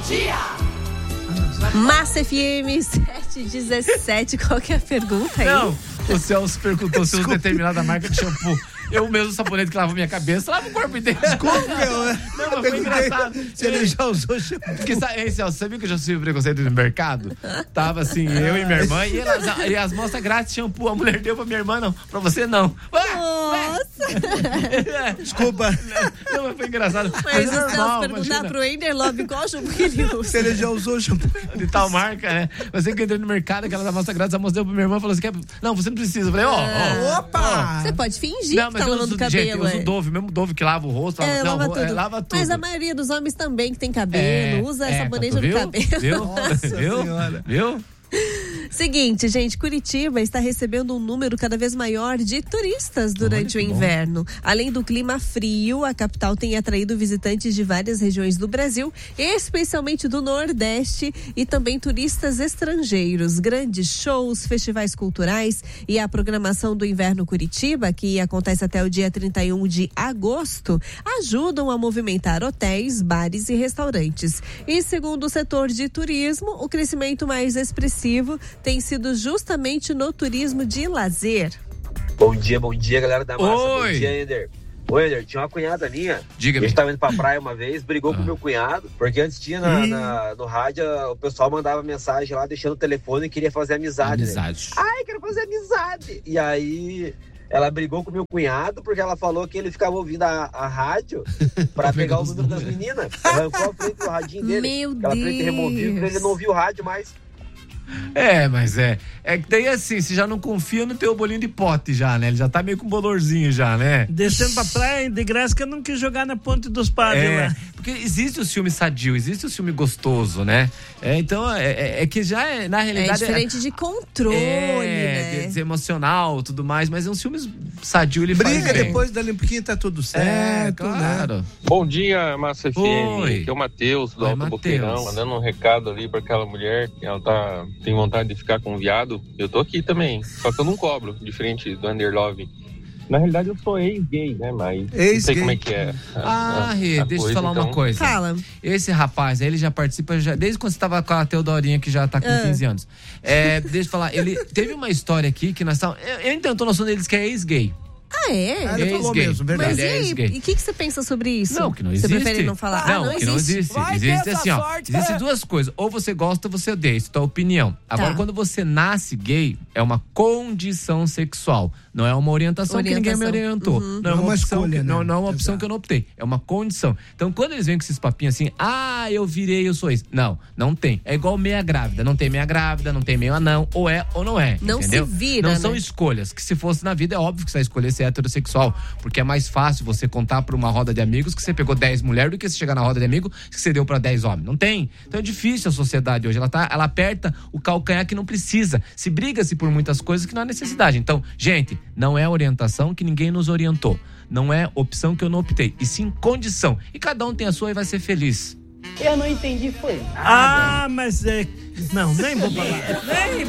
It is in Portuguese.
Massa FM 717, qual que é a pergunta aí? Não, o Celso perguntou se eu uso determinada marca de shampoo. Eu mesmo, sabonete que lava minha cabeça, lava o corpo inteiro. Desculpa, Não, mas foi engraçado. Se ele já usou shampoo. Porque, Celso, sabia que eu já sofri preconceito no mercado? Tava assim, eu e minha irmã, e as moças grátis shampoo. A mulher deu pra minha irmã, não. Pra você, não. Nossa! Desculpa. Não, mas foi engraçado. Mas é o normal, Celso perguntar imagina. pro Ender Love qual shampoo que ele usa. Se ele já usou shampoo. De tal marca, né? Mas sei que eu entrei no mercado, aquela da moça grátis, a moça deu pra minha irmã e falou assim: não, você não precisa. Eu falei, Opa! Você pode fingir Não, que mas tá eu lavando uso, cabelo. gente, eu uso Dove, mesmo Dove que lava o rosto. Lava tudo. Lava tudo. Mas a maioria dos homens também que tem cabelo, usa sabonete no cabelo. Viu? Nossa Senhora. Viu? Seguinte, gente, Curitiba está recebendo um número cada vez maior de turistas durante o inverno. Além do clima frio, a capital tem atraído visitantes de várias regiões do Brasil, especialmente do Nordeste, e também turistas estrangeiros. Grandes shows, festivais culturais e a programação do Inverno Curitiba, que acontece até o dia 31 de agosto, ajudam a movimentar hotéis, bares e restaurantes. E segundo o setor de turismo, o crescimento mais expressivo tem sido justamente no turismo de lazer. Bom dia, galera da massa. Oi. Bom dia, Ender. Oi, Ender, tinha uma cunhada minha. Diga-me. A gente tava indo pra praia uma vez, brigou com meu cunhado, porque antes tinha no rádio, o pessoal mandava mensagem lá, deixando o telefone e queria fazer amizade. Né? Ai, quero fazer amizade. E aí ela brigou com meu cunhado porque ela falou que ele ficava ouvindo a rádio pra pegar o número das meninas. Arrancou a frente do radinho dele. Meu Aquela frente removível, porque ele não ouvia o rádio mais. Mas é que daí assim, você já não confia no teu bolinho de pote já, né? Ele já tá meio com bolorzinho já, né? Descendo pra praia, de graça que eu não quis jogar na ponte dos padres lá. Porque existe o ciúme sadio, existe o ciúme gostoso, né? Então, que já é, na realidade... É diferente de controle, né? De emocional, tudo mais, mas é um ciúme sadio, ele faz Briga bem. depois dali um pouquinho, tá tudo certo, claro. né? Bom dia, Massa FM. Oi. Aqui é o Matheus, do Oi, Alto Boqueirão, Matheus. mandando um recado ali pra aquela mulher que ela tem vontade de ficar com um viado. Eu tô aqui também, só que eu não cobro, diferente do Underlove. Na realidade, eu sou ex-gay, né? Mas não sei como é que é. Rê, deixa eu te falar uma coisa. Fala. Esse rapaz, ele já participa, desde quando você tava com a Teodorinha, que já tá com 15 anos. Deixa eu falar, ele teve uma história aqui que nós estávamos... Eu tô noção deles que é ex-gay. Ah, é? Ele falou mesmo, verdade. Mas e Ele é aí, ex-gay. e o que você pensa sobre isso? Não, que não existe. Você prefere não falar? Não, Não que não existe. Vai ter Existe essa assim, ó. sorte. Existem duas coisas. Ou você gosta ou você odeia. Isso é a tua opinião. Agora, quando você nasce gay, é uma condição sexual. Não é uma orientação que ninguém me orientou. Não é uma opção, escolha, né? não é uma opção que eu não optei. É uma condição. Então, quando eles vêm com esses papinhos assim, eu virei, eu sou isso. Não tem. É igual meia grávida. Não tem meia grávida, não tem meio anão. Ou é ou não é. Não entendeu? se vira, Não são né? escolhas. Que se fosse na vida, é óbvio que você vai escolher ser heterossexual. Porque é mais fácil você contar pra uma roda de amigos que você pegou 10 mulheres do que você chegar na roda de amigos que você deu pra 10 homens. Não tem. Então é difícil a sociedade hoje. Ela aperta o calcanhar que não precisa. Se briga-se por muitas coisas que não há necessidade. Então, gente, não é orientação que ninguém nos orientou. Não é opção que eu não optei. E sim condição. E cada um tem a sua e vai ser feliz. Mas não, nem vou falar.